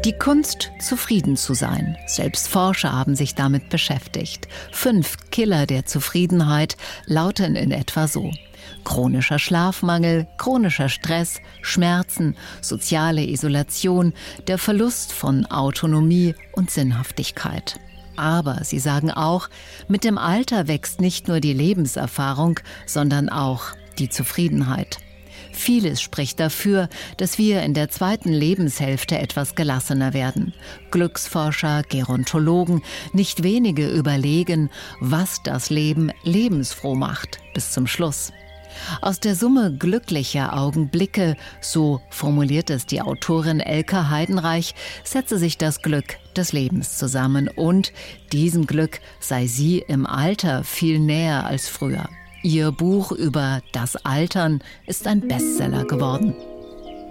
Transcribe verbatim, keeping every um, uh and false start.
Die Kunst, zufrieden zu sein. Selbst Forscher haben sich damit beschäftigt. Fünf Killer der Zufriedenheit lauten in etwa so: chronischer Schlafmangel, chronischer Stress, Schmerzen, soziale Isolation, der Verlust von Autonomie und Sinnhaftigkeit. Aber sie sagen auch, mit dem Alter wächst nicht nur die Lebenserfahrung, sondern auch die Zufriedenheit. Vieles spricht dafür, dass wir in der zweiten Lebenshälfte etwas gelassener werden. Glücksforscher, Gerontologen, nicht wenige überlegen, was das Leben lebensfroh macht, bis zum Schluss. Aus der Summe glücklicher Augenblicke, so formuliert es die Autorin Elke Heidenreich, setze sich das Glück des Lebens zusammen und diesem Glück sei sie im Alter viel näher als früher. Ihr Buch über das Altern ist ein Bestseller geworden.